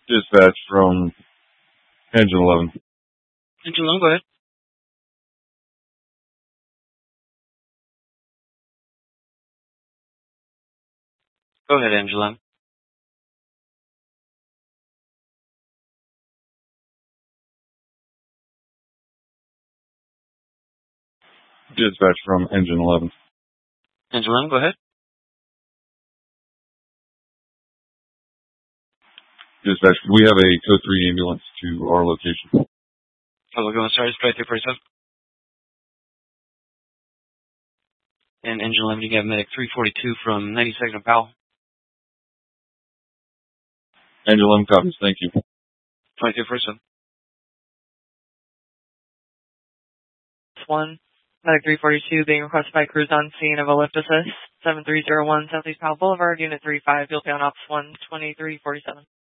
Dispatch from Engine 11. Engine 11, go ahead. Go ahead, Engine 11. Dispatch from Engine 11. Engine 11, go ahead. Dispatch, we have a Code 3 ambulance to our location. Hello, go on, sorry, it's 347. And Engine 11, you got medic 342 from 92nd and Powell. Engine 11 copies, thank you. 2247. One, medic 342 being requested by crews on scene of a lift assist, 7301 Southeast Powell Boulevard, Unit 35, you'll be on Ops 12347.